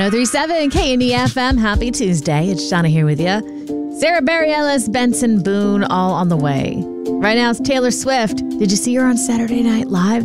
103.7 KNEFM. Happy Tuesday. It's Shauna here with you. Sarah Bareilles, Benson Boone, all on the way. Right now it's Taylor Swift. Did you see her on Saturday Night Live?